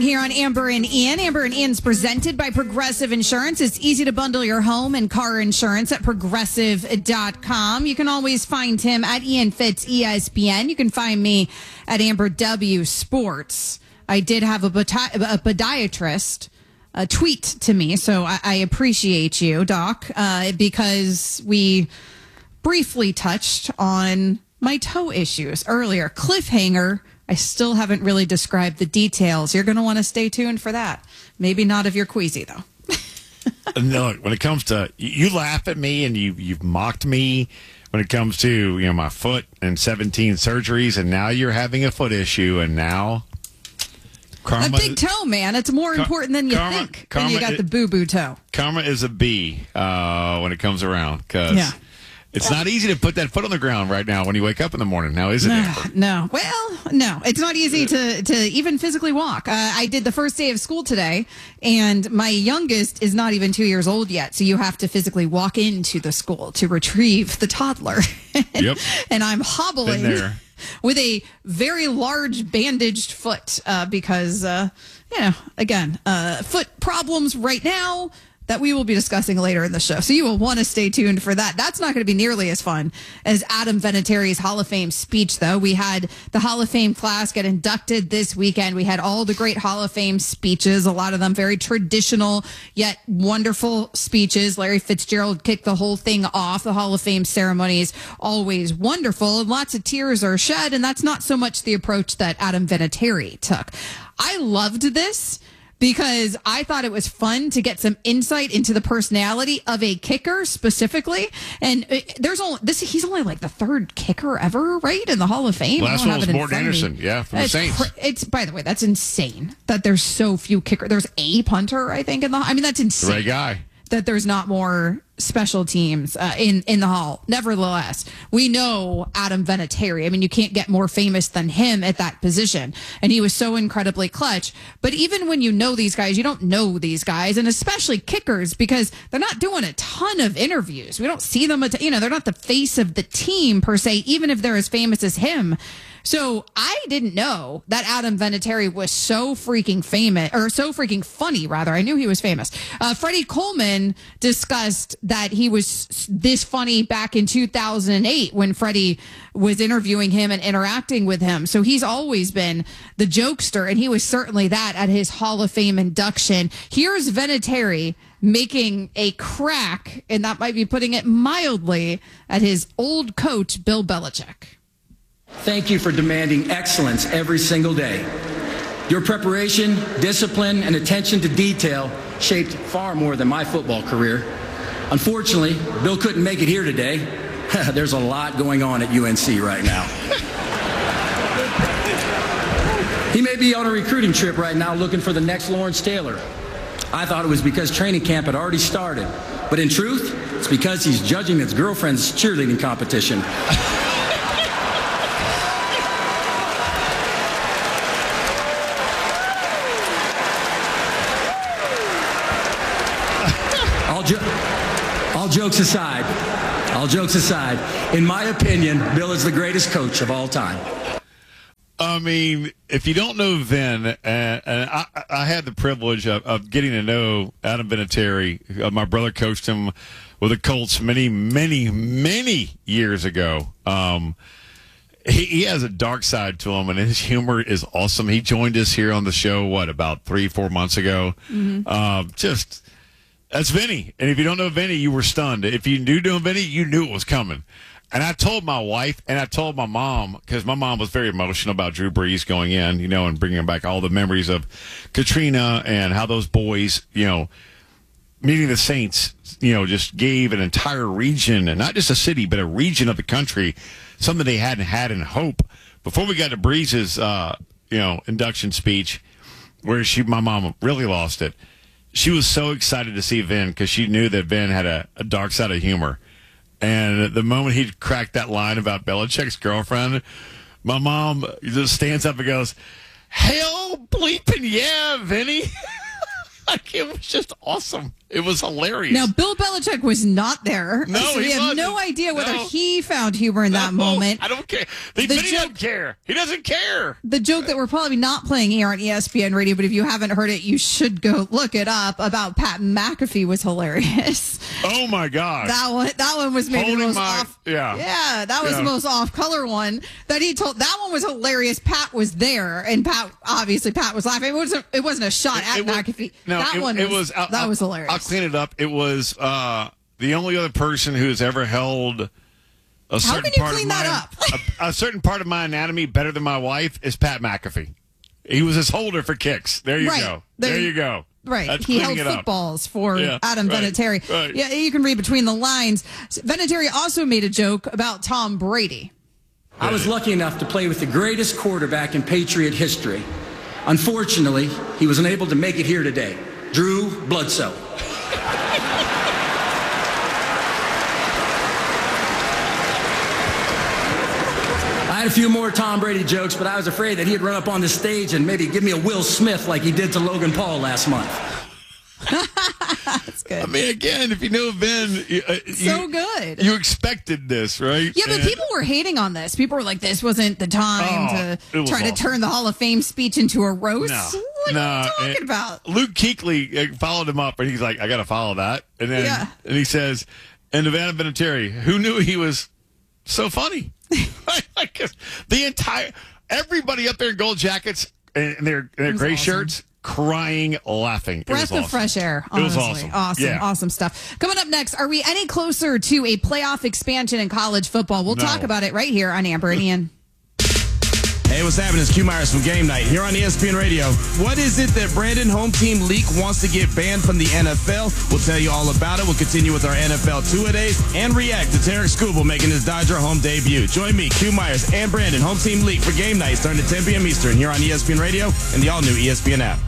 here on Amber and Ian. Amber and Ian's presented by Progressive Insurance. It's easy to bundle your home and car insurance at progressive.com. You can always find him at Ian Fitz ESPN. You can find me at Amber W Sports. I did have a podiatrist tweet to me, so I appreciate you, Doc, because we briefly touched on my toe issues earlier. Cliffhanger. I still haven't really described the details. You're going to want to stay tuned for that. Maybe not of your queasy, though. No, when it comes to, you laugh at me and you've mocked me when it comes to, my foot and 17 surgeries, and now you're having a foot issue, and now karma. A big toe, man. It's more important than you think. And you got the boo-boo toe. Karma is a B when it comes around, because it's not easy to put that foot on the ground right now when you wake up in the morning. Now, is it? No. Well, no. It's not easy to even physically walk. I did the first day of school today, and my youngest is not even 2 years old yet. So you have to physically walk into the school to retrieve the toddler. Yep. And I'm hobbling with a very large bandaged foot because, again, foot problems right now that we will be discussing later in the show. So you will want to stay tuned for that. That's not going to be nearly as fun as Adam Vinatieri's Hall of Fame speech, though. We had the Hall of Fame class get inducted this weekend. We had all the great Hall of Fame speeches, a lot of them very traditional, yet wonderful speeches. Larry Fitzgerald kicked the whole thing off. The Hall of Fame ceremony is always wonderful, and lots of tears are shed, and that's not so much the approach that Adam Vinatieri took. I loved this, because I thought it was fun to get some insight into the personality of a kicker specifically. And he's only like the third kicker ever, right? In the Hall of Fame. Last one was Morten Anderson, from the Saints. By the way, that's insane that there's so few kickers. There's a punter, I think, that's insane. The right guy. That there's not more special teams in the Hall. Nevertheless, we know Adam Vinatieri. I mean, you can't get more famous than him at that position. And he was so incredibly clutch. But even when you know these guys, you don't know these guys, and especially kickers, because they're not doing a ton of interviews. We don't see them, they're not the face of the team per se, even if they're as famous as him. So I didn't know that Adam Vinatieri was so freaking famous, or so freaking funny, rather. I knew he was famous. Freddie Coleman discussed that he was this funny back in 2008 when Freddie was interviewing him and interacting with him. So he's always been the jokester, and he was certainly that at his Hall of Fame induction. Here's Vinatieri making a crack, and that might be putting it mildly, at his old coach, Bill Belichick. Thank you for demanding excellence every single day. Your preparation, discipline, and attention to detail shaped far more than my football career. Unfortunately, Bill couldn't make it here today. There's a lot going on at UNC right now. He may be on a recruiting trip right now looking for the next Lawrence Taylor. I thought it was because training camp had already started. But in truth, it's because he's judging his girlfriend's cheerleading competition. All jokes aside, in my opinion, Bill is the greatest coach of all time. I mean, if you don't know Vin, and I had the privilege of getting to know Adam Vinatieri. My brother coached him with the Colts many, many, many years ago. He has a dark side to him, and his humor is awesome. He joined us here on the show, about 3-4 months ago. Mm-hmm. That's Vinny. And if you don't know Vinny, you were stunned. If you do know Vinny, you knew it was coming. And I told my wife and I told my mom, because my mom was very emotional about Drew Brees going in, and bringing back all the memories of Katrina and how those boys, meeting the Saints, just gave an entire region, and not just a city, but a region of the country, something they hadn't had in hope. Before we got to Brees's, induction speech, where my mom really lost it. She was so excited to see Vin because she knew that Vin had a dark side of humor. And the moment he cracked that line about Belichick's girlfriend, my mom just stands up and goes, "Hell bleeping yeah, Vinny." Like, it was just awesome. It was hilarious. Now, Bill Belichick was not there. No, so we have no idea whether he found humor in that moment. I don't care. He doesn't care. He doesn't care. The joke that we're probably not playing here on ESPN Radio, but if you haven't heard it, you should go look it up, about Pat McAfee was hilarious. Oh my gosh. That one was maybe the most off. Yeah, that was the most off color one that he told. That one was hilarious. Pat was there, and Pat was laughing. It wasn't a shot at McAfee. No, that was hilarious. I'll clean it up. It was the only other person who's ever held a certain a certain part of my anatomy better than my wife is Pat McAfee. He was his holder for kicks. There you go. There you go. Right. That's he held footballs for Adam Vinatieri. Right. Yeah, you can read between the lines. Vinatieri also made a joke about Tom Brady. I was lucky enough to play with the greatest quarterback in Patriot history. Unfortunately, he was unable to make it here today. Drew Bledsoe. I had a few more Tom Brady jokes, but I was afraid that he'd run up on the stage and maybe give me a Will Smith like he did to Logan Paul last month. That's good. I mean, again, if you know Ben, so good. You expected this, right? Yeah, but people were hating on this. People were like, "This wasn't the time to try to turn the Hall of Fame speech into a roast." What are you talking about? Luke Kuechly followed him up, and he's like, "I got to follow that." And then, and he says, "And Adam Vinatieri, who knew he was so funny?" Everybody up there in gold jackets and their gray shirts, crying, laughing. Breath of fresh air. Honestly. It was awesome. Awesome stuff. Coming up next, are we any closer to a playoff expansion in college football? We'll talk about it right here on Amber and Ian. Hey, what's happening? It's Q Myers from Game Night here on ESPN Radio. What is it that Brandon Home Team Leak wants to get banned from the NFL? We'll tell you all about it. We'll continue with our NFL two-a-days and react to Tarek Skubal making his Dodger home debut. Join me, Q Myers, and Brandon Home Team Leak for Game Night starting at 10 p.m. Eastern here on ESPN Radio and the all-new ESPN app.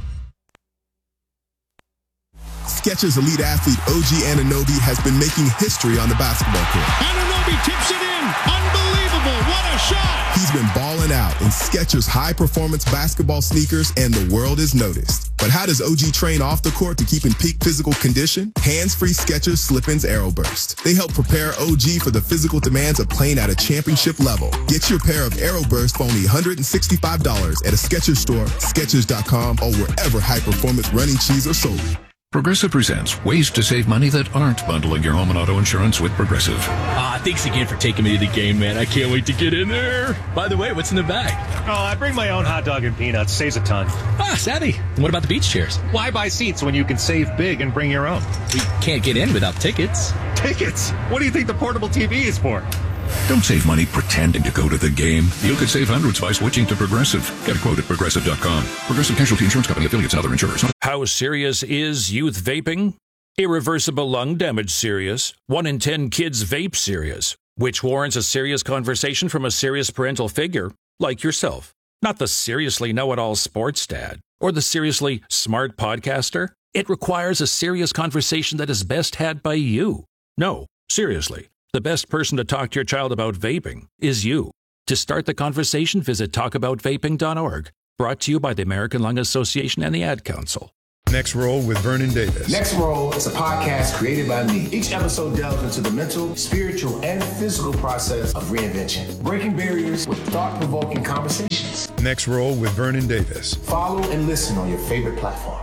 Skechers elite athlete OG Anunoby has been making history on the basketball court. Anunoby tips it in. Unbelievable. What a shot. He's been balling out in Skechers high-performance basketball sneakers, and the world has noticed. But how does OG train off the court to keep in peak physical condition? Hands-free Skechers Slip-ins Aeroburst. They help prepare OG for the physical demands of playing at a championship level. Get your pair of Aeroburst for only $165 at a Skechers store, Skechers.com, or wherever high-performance running shoes are sold. Progressive presents ways to save money that aren't bundling your home and auto insurance with Progressive. Thanks again for taking me to the game, man. I can't wait to get in there. By the way, what's in the bag? Oh, I bring my own hot dog and peanuts. Saves a ton. Savvy. And what about the beach chairs? Why buy seats when you can save big and bring your own? We can't get in without tickets. Tickets? What do you think the portable TV is for? Don't save money pretending to go to the game. You could save hundreds by switching to Progressive. Get a quote at Progressive.com. Progressive Casualty Insurance Company, affiliates, other insurers. How serious is youth vaping? Irreversible lung damage serious. 1 in 10 kids vape serious, which warrants a serious conversation from a serious parental figure like yourself. Not the seriously know-it-all sports dad or the seriously smart podcaster. It requires a serious conversation that is best had by you. No, seriously. The best person to talk to your child about vaping is you. To start the conversation, visit talkaboutvaping.org. Brought to you by the American Lung Association and the Ad Council. Next Roll with Vernon Davis. Next Roll is a podcast created by me. Each episode delves into the mental, spiritual, and physical process of reinvention, breaking barriers with thought-provoking conversations. Next Roll with Vernon Davis. Follow and listen on your favorite platform.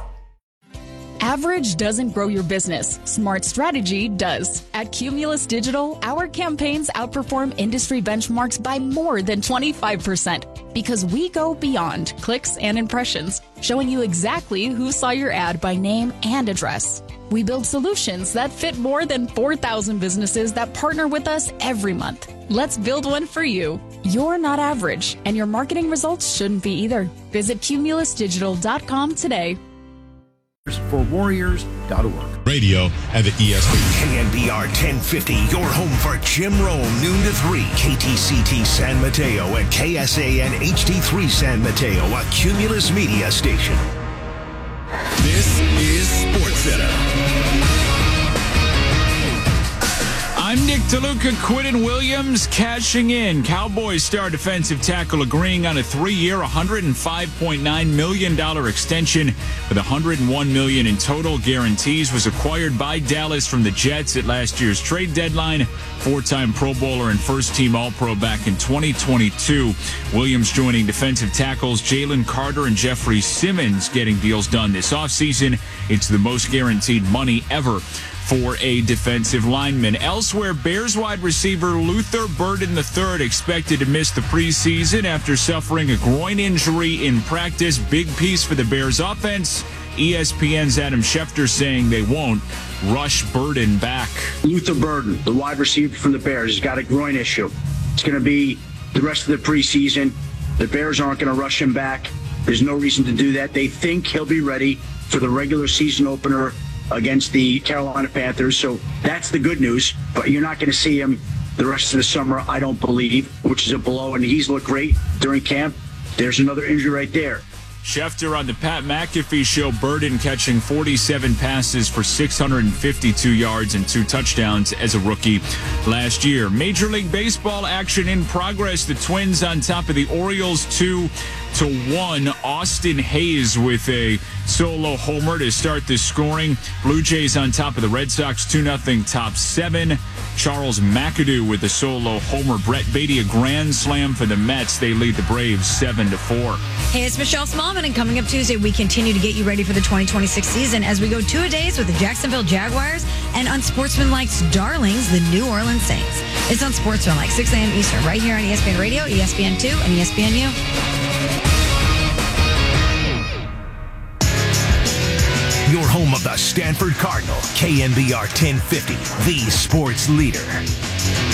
Average doesn't grow your business. Smart strategy does. At Cumulus Digital, our campaigns outperform industry benchmarks by more than 25% because we go beyond clicks and impressions, showing you exactly who saw your ad by name and address. We build solutions that fit more than 4,000 businesses that partner with us every month. Let's build one for you. You're not average, and your marketing results shouldn't be either. Visit cumulusdigital.com today. For Warriors.org. Radio and the ESPN. KNBR 1050, your home for Jim Rome, noon to 3. KTCT San Mateo and KSAN HD3 San Mateo, a Cumulus media station. This is SportsCenter. I'm Nick DeLuca. Quinton Williams cashing in. Cowboys star defensive tackle agreeing on a 3-year, $105.9 million extension with $101 million in total guarantees. Was acquired by Dallas from the Jets at last year's trade deadline. 4-time Pro Bowler and first-team All-Pro back in 2022. Williams joining defensive tackles Jalen Carter and Jeffrey Simmons getting deals done this offseason. It's the most guaranteed money ever for a defensive lineman. Elsewhere, Bears wide receiver Luther Burden III expected to miss the preseason after suffering a groin injury in practice. Big piece for the Bears offense. ESPN's Adam Schefter saying they won't rush Burden back. Luther Burden, the wide receiver from the Bears, has got a groin issue. It's going to be the rest of the preseason. The Bears aren't going to rush him back. There's no reason to do that. They think he'll be ready for the regular season opener against the Carolina Panthers. So that's the good news. But you're not going to see him the rest of the summer, I don't believe, which is a blow. And he's looked great during camp. There's another injury right there. Schefter on the Pat McAfee show. Burden catching 47 passes for 652 yards and 2 touchdowns as a rookie last year. Major League Baseball action in progress. The Twins on top of the Orioles 2-1. Austin Hayes with a solo homer to start the scoring. Blue Jays on top of the Red Sox 2-0 top 7. Charles McAdoo with a solo homer. Brett Beatty a grand slam for the Mets. They lead the Braves 7-4. Hey, it's Michelle Smallman, and coming up Tuesday, we continue to get you ready for the 2026 season as we go 2-a-days with the Jacksonville Jaguars and Unsportsmanlike's darlings, the New Orleans Saints. It's Unsportsmanlike, 6 a.m. Eastern, right here on ESPN Radio, ESPN2, and ESPNU. Your home of the Stanford Cardinal, KNBR 1050, the sports leader.